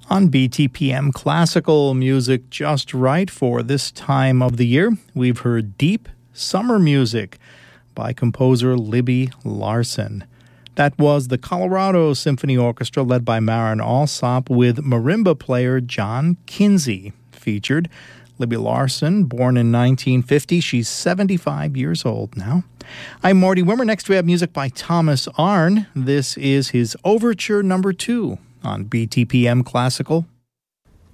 On BTPM Classical Music Just Right for this time of the year, we've heard Deep Summer Music by composer Libby Larsen. That was the Colorado Symphony Orchestra led by Marin Alsop with marimba player John Kinsey. Featured Libby Larsen, born in 1950. She's 75 years old now. I'm Marty Wimmer. Next we have music by Thomas Arne. This is his Overture No. 2 on BTPM Classical